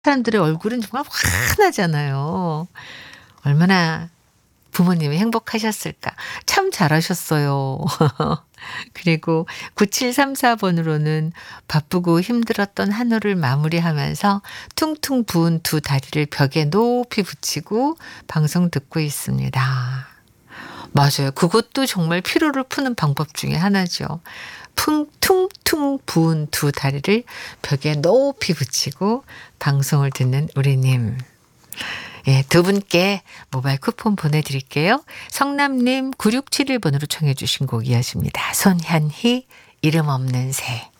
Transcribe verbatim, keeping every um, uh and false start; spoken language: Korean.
사람들의 얼굴은 정말 환하잖아요. 얼마나 부모님이 행복하셨을까. 참 잘하셨어요. 그리고 구칠삼사 번으로는 바쁘고 힘들었던 하루를 마무리하면서 퉁퉁 부은 두 다리를 벽에 높이 붙이고 방송 듣고 있습니다. 맞아요. 그것도 정말 피로를 푸는 방법 중에 하나죠. 풍 퉁퉁 부은 두 다리를 벽에 높이 붙이고 방송을 듣는 우리님. 예, 두 분께 모바일 쿠폰 보내드릴게요. 성남님 구육칠일 번으로 청해 주신 곡 이어집니다. 손현희 이름 없는 새.